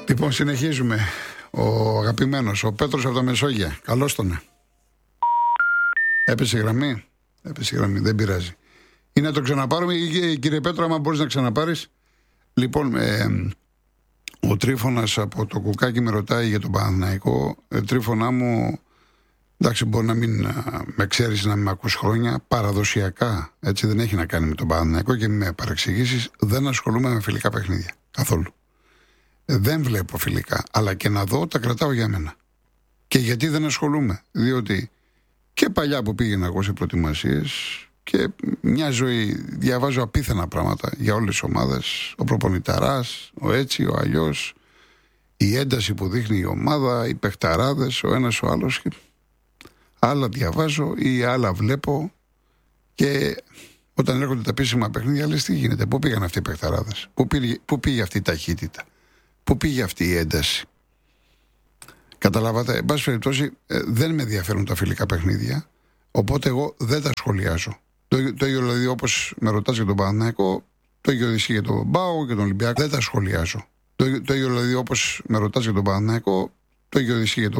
Λοιπόν, συνεχίζουμε. Ο αγαπημένος, ο Πέτρος από τα Μεσόγεια. Καλώς τον. Έπεσε η γραμμή. Δεν πειράζει. Ή να το ξαναπάρουμε, κύριε Πέτρο, άμα μπορείς να ξαναπάρεις. Λοιπόν, ο Τρίφωνας από το Κουκάκι με ρωτάει για τον Παναθηναϊκό. Τρίφωνα μου, εντάξει, μπορεί να μην με ξέρεις, να με ακούς χρόνια. Παραδοσιακά, έτσι, δεν έχει να κάνει με τον Παναθηναϊκό και με παρεξηγήσεις. Δεν ασχολούμαι με φιλικά παιχνίδια. Καθόλου. Δεν βλέπω φιλικά. Αλλά και να δω, τα κρατάω για μένα. Και γιατί δεν ασχολούμαι? Διότι και παλιά που πήγαινα εγώ σε προετοιμασίες και μια ζωή διαβάζω απίθανα πράγματα για όλες τις ομάδες. Ο προπονηταράς, ο έτσι, ο αλλιώς, η ένταση που δείχνει η ομάδα, οι παιχταράδες, ο ένας ο άλλος. Και άλλα διαβάζω ή άλλα βλέπω και όταν έρχονται τα επίσημα παιχνίδια λες τι γίνεται, πού πήγαν αυτοί οι παιχταράδες, πού πήγε αυτή η ταχύτητα, πού πήγε αυτή η ένταση. Καταλάβατε, εν πάση περιπτώσει δεν με ενδιαφέρουν τα φιλικά παιχνίδια, οπότε εγώ δεν τα σχολιάζω. Το ίδιο δηλαδή όπως με ρωτάς για τον Παναθηναϊκό, το ίδιο ισχύει για τον ΠΑΟ και τον Ολυμπιακό, δεν τα σχολιάζω. Το ίδιο δηλαδή όπως με ρωτάς για τον Παναθηναϊκό, το ίδιο ισχύει για τον